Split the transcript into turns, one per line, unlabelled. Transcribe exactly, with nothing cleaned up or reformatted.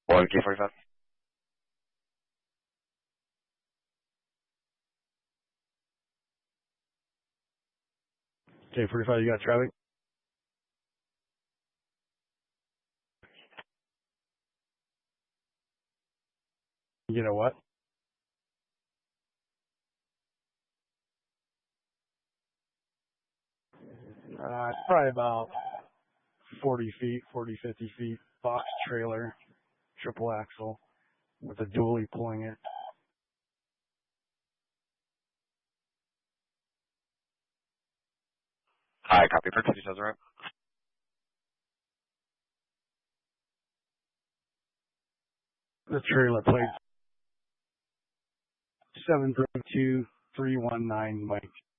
One K forty-five.
K forty-five, you got traffic? You know what? Uh, probably about forty feet, forty, fifty feet, box trailer, triple axle, with a dually pulling it.
Hi, copy. Purchase details are up.
The trailer plate seven three two three one nine Mike.